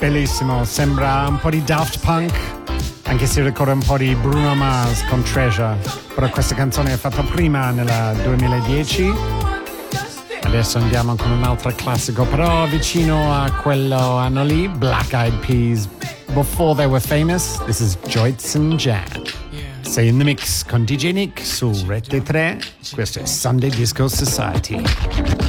Bellissimo, sembra un po' di Daft Punk, anche se ricorda un po' di Bruno Mars con Treasure, però questa canzone è fatta prima, nel 2010. Adesso andiamo con un altro classico, però vicino a quello anno lì, Black Eyed Peas, Before They Were Famous. This is Joyce Jan. Sei in the mix con DJ Nick su Rete 3. Questo è Sunday Disco Society.